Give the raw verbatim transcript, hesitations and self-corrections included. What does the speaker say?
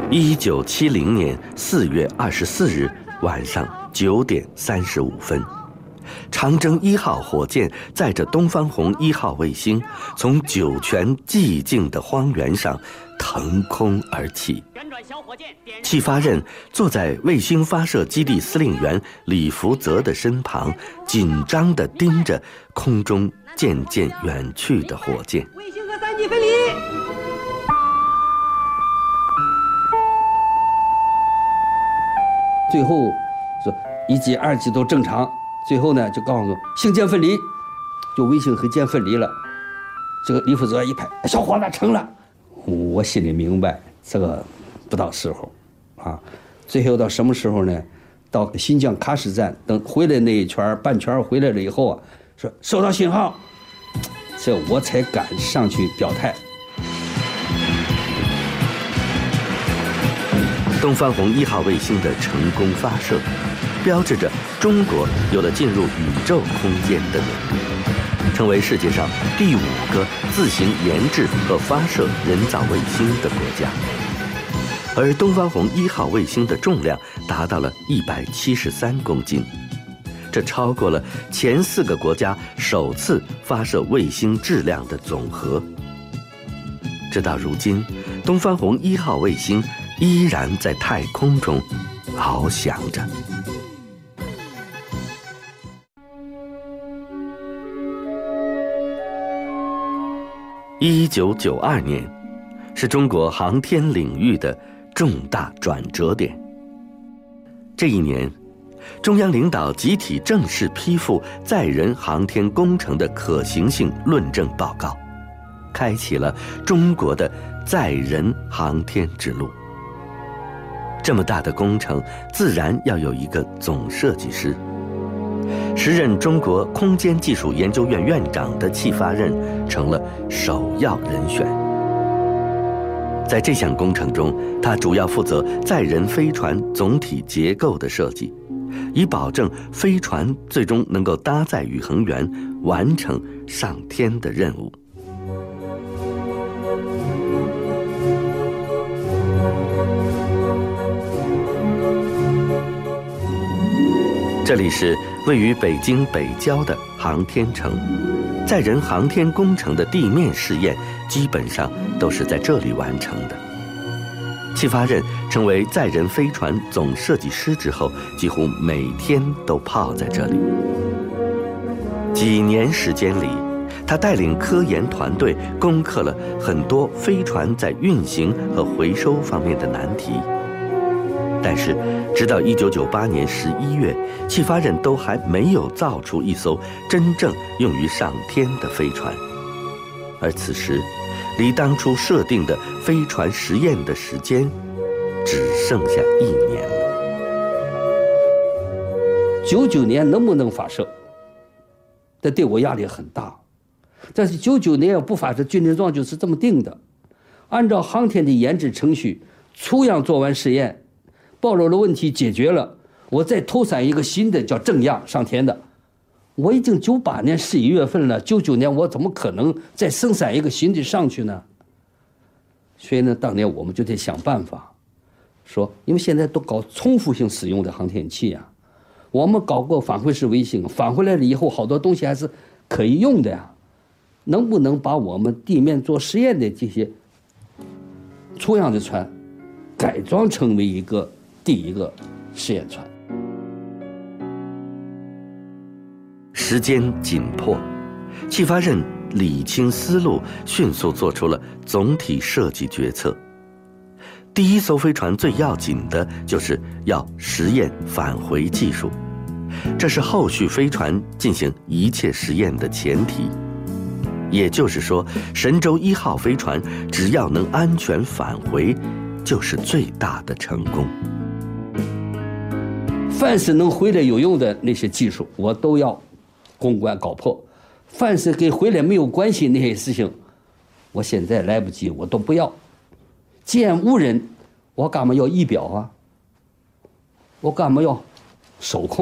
一九七零年四月二十四日晚上九点三十五分，长征一号火箭载着东方红一号卫星，从酒泉寂静的荒原上腾空而起。戚发轫坐在卫星发射基地司令员李福泽的身旁，紧张地盯着空中渐渐远去的火箭。 卫星和三级分离。 最后说一级、二级都正常，最后呢就告诉星箭分离，就卫星和箭分离了。这个李福泽一拍，小伙子成了。我心里明白，这个不到时候，啊，最后到什么时候呢？到新疆喀什站，等回来那一圈半圈回来了以后啊，说收到信号，这我才敢上去表态。 东方红一号卫星的成功发射，标志着中国有了进入宇宙空间的能力，成为世界上第五个自行研制和发射人造卫星的国家。而东方红一号卫星的重量达到了一百七十三公斤，这超过了前四个国家首次发射卫星质量的总和。直到如今，东方红一号卫星依然在太空中翱翔着。一九九二年，是中国航天领域的重大转折点。这一年，中央领导集体正式批复载人航天工程的可行性论证报告，开启了中国的载人航天之路。这么大的工程，自然要有一个总设计师。时任中国空间技术研究院院长的戚发轫成了首要人选。在这项工程中，他主要负责载人飞船总体结构的设计，以保证飞船最终能够搭载宇航员，完成上天的任务。这里是位于北京北郊的航天城，载人航天工程的地面试验基本上都是在这里完成的。戚发轫成为载人飞船总设计师之后，几乎每天都泡在这里。几年时间里，他带领科研团队攻克了很多飞船在运行和回收方面的难题。但是，直到一九九八年十一月，戚发轫都还没有造出一艘真正用于上天的飞船。而此时，离当初设定的飞船实验的时间只剩下一年了。 九九年能不能发射？这对我压力很大。但是九九年要不发射，军令状就是这么定的，按照航天的研制程序，初样做完实验。暴露了问题解决了，我再投产一个新的叫正样上天的。我已经九八年十一月份了，九九年我怎么可能再生产一个新的上去呢？所以呢，当年我们就得想办法，说因为现在都搞重复性使用的航天器啊，我们搞过返回式卫星，返回来了以后好多东西还是可以用的呀，能不能把我们地面做实验的这些初样的船改装成为一个第一个试验船？ 时间紧迫，戚发轫理清思路，迅速做出了总体设计决策。第一艘飞船最要紧的就是要实验返回技术，这是后续飞船进行一切实验的前提。也就是说，神舟一号飞船只要能安全返回，就是最大的成功。 凡是能回来有用的那些技术，我都要攻关搞破；凡是跟回来没有关系那些事情，我现在来不及，我都不要。既然无人，我干嘛要仪表啊？我干嘛要手控？